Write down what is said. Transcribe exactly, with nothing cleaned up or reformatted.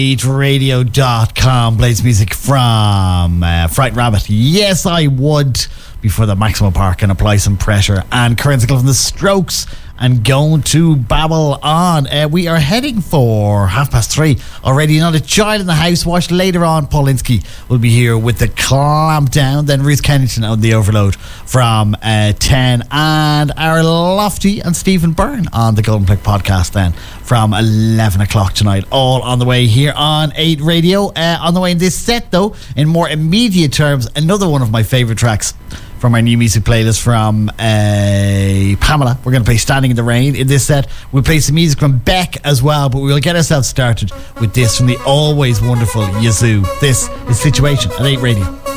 eat radio dot com plays music from uh, Fright Rabbit. Yes, I would. Before the Maximo Park and apply some pressure. And Current Sickle from the Strokes and Going to Babble On. Uh, we are heading for half past three already. Not a child in the house. Watch later on. Paul Linsky will be here with the Clamp Down. Then Ruth Kennington on the Overload from uh, ten. And our Lofty and Stephen Byrne on the Golden Plick podcast then from eleven o'clock tonight. All on the way here on eight Radio. Uh, on the way in this set though, in more immediate terms, another one of my favourite tracks from our new music playlist from uh, Pamela. We're going to play Standing in the Rain in this set. We'll play some music from Beck as well, but we'll get ourselves started with this from the always wonderful Yazoo. This is Situation at eight Radio.